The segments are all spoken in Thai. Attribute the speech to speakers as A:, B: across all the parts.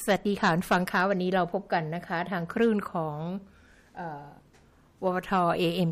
A: วัสดีค่ะฟังค่ะวันนี้เราพบกันนะคะทางคลื่นของววท AM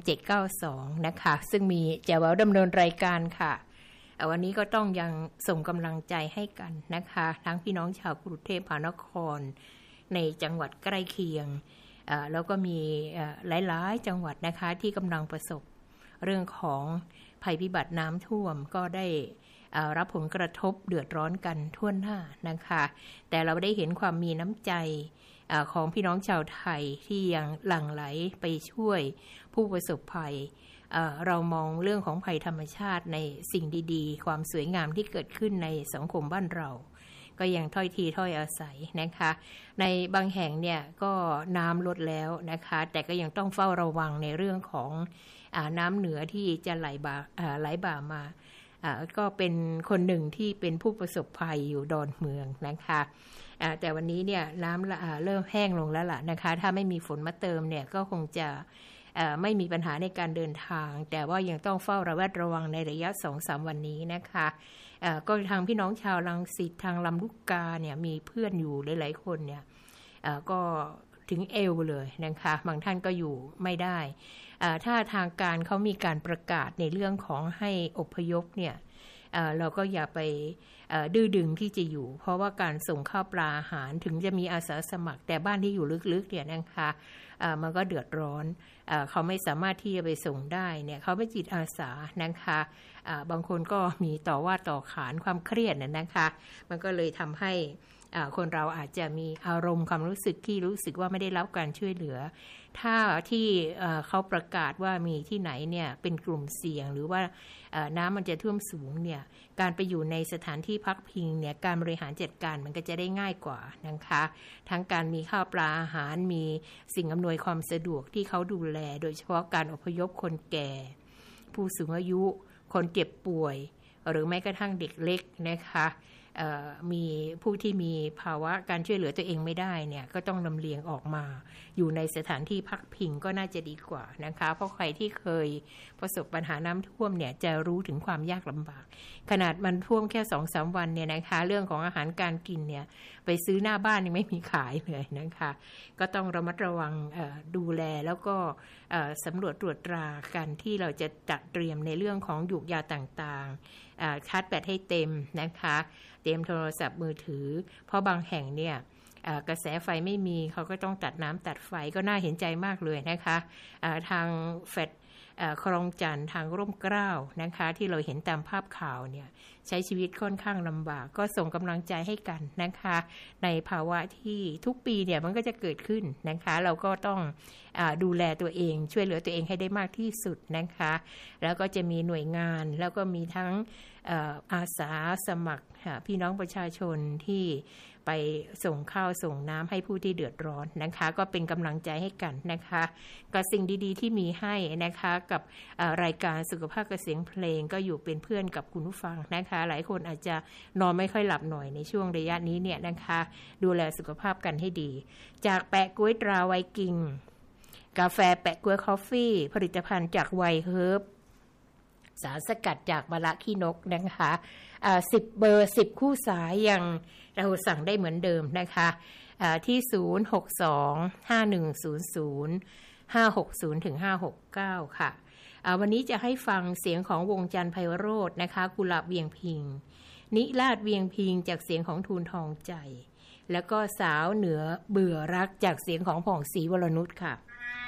A: 792นะคะซึ่งมีแจ๋วดำเนินรายการค่ะวันนี้ก็ต้องยังส่งกำลังใจให้กันนะคะทั้งพี่น้องชาวกรุงเทพมหานครในจังหวัดใกล้เคียงแล้วก็มีหลายๆจังหวัดนะคะที่กำลังประสบเรื่องของภัยพิบัติน้ำท่วมก็ได้รับผลกระทบเดือดร้อนกันทั่วหน้านะคะแต่เราได้เห็นความมีน้ำใจของพี่น้องชาวไทยที่ยังหลั่งไหลไปช่วยผู้ประสบภัยเรามองเรื่องของภัยธรรมชาติในสิ่งดีๆความสวยงามที่เกิดขึ้นในสังคมบ้านเราก็ยังถ้อยทีถ้อยอาศัยนะคะในบางแห่งเนี่ยก็น้ำลดแล้วนะคะแต่ก็ยังต้องเฝ้าระวังในเรื่องของน้ำเหนือที่จะไหลบ่ามาก็เป็นคนหนึ่งที่เป็นผู้ประสบภัยอยู่ดอนเมืองนะคะแต่วันนี้เนี่ยน้ำเริ่มแห้งลงแล้วล่ะนะคะถ้าไม่มีฝนมาเติมเนี่ยก็คงจะไม่มีปัญหาในการเดินทางแต่ว่ายังต้องเฝ้าระแวดระวังในระยะ 2-3 วันนี้นะคะก็ทางพี่น้องชาวรังสิตทางลำลูกกาเนี่ยมีเพื่อนอยู่หลายๆคนเนี่ยก็ถึงเอวเลยนะคะบางท่านก็อยู่ไม่ได้ถ้าทางการเขามีการประกาศในเรื่องของให้อพยพเนี่ยเราก็อย่าไปดื้อดึงที่จะอยู่เพราะว่าการส่งข้าวปลาอาหารถึงจะมีอาสาสมัครแต่บ้านที่อยู่ลึกๆเนี่ยนะคะมันก็เดือดร้อนเขาไม่สามารถที่จะไปส่งได้เนี่ยเขาเป็นจิตอาสานะคะบางคนก็มีต่อว่าต่อขานความเครียดนะคะมันก็เลยทำให้คนเราอาจจะมีอารมณ์ความรู้สึกที่รู้สึกว่าไม่ได้รับการช่วยเหลือถ้าที่เขาประกาศว่ามีที่ไหนเนี่ยเป็นกลุ่มเสี่ยงหรือว่าน้ำมันจะท่วมสูงเนี่ยการไปอยู่ในสถานที่พักพิงเนี่ยการบริหารจัดการมันก็จะได้ง่ายกว่านะคะทั้งการมีข้าวปลาอาหารมีสิ่งอำนวยความสะดวกที่เขาดูแลโดยเฉพาะการอพยพคนแก่ผู้สูงอายุคนเจ็บป่วยหรือแม้กระทั่งเด็กเล็กนะคะมีผู้ที่มีภาวะการช่วยเหลือตัวเองไม่ได้เนี่ยก็ต้องลำเลียงออกมาอยู่ในสถานที่พักพิงก็น่าจะดีกว่านะคะเพราะใครที่เคยประสบปัญหาน้ำท่วมเนี่ยจะรู้ถึงความยากลำบากขนาดมันท่วมแค่ 2-3 วันเนี่ยนะคะเรื่องของอาหารการกินเนี่ยไปซื้อหน้าบ้านยังไม่มีขายเลยนะคะก็ต้องระมัดระวังดูแลแล้วก็สำรวจตรวจตรากันที่เราจะจัดเตรียมในเรื่องของหยูกยาต่างๆชาร์จแบตให้เต็มนะคะเตรียมโทรศัพท์มือถือเพราะบางแห่งเนี่ยกระแสไฟไม่มีเขาก็ต้องตัดน้ำตัดไฟก็น่าเห็นใจมากเลยนะคะทางแฟลตคลองจันทร์ทางร่มเกล้านะคะที่เราเห็นตามภาพข่าวเนี่ยใช้ชีวิตค่อนข้างลำบากก็ส่งกำลังใจให้กันนะคะในภาวะที่ทุกปีเนี่ยมันก็จะเกิดขึ้นนะคะเราก็ต้องดูแลตัวเองช่วยเหลือตัวเองให้ได้มากที่สุดนะคะแล้วก็จะมีหน่วยงานแล้วก็มีทั้งอาสาสมัครพี่น้องประชาชนที่ไปส่งข้าวส่งน้ำให้ผู้ที่เดือดร้อนนะคะก็เป็นกำลังใจให้กันนะคะกับสิ่งดีๆที่มีให้นะคะกับรายการสุขภาพกับเสียงเพลงก็อยู่เป็นเพื่อนกับคุณผู้ฟังนะคะหลายคนอาจจะนอนไม่ค่อยหลับหน่อยในช่วงระยะนี้เนี่ยนะคะดูแลสุขภาพกันให้ดีจากแปะก๊วยตราไวกิ้งกาแฟแปะก๊วยคอฟฟี่ผลิตภัณฑ์จากไวเฮิร์บสารสกัดจากมะระขี้นกนะคะ10 เบอร์ 10 คู่สายยังเราสั่งได้เหมือนเดิมนะคะที่062-5100-560-569 ค่ะวันนี้จะให้ฟังเสียงของวงจันทร์ไพโรจน์นะคะกุหลาบเวียงพิงนิราศเวียงพิงจากเสียงของทูลทองใจแล้วก็สาวเหนือเบื่อรักจากเสียงของผ่องศรีวรนุชค่ะ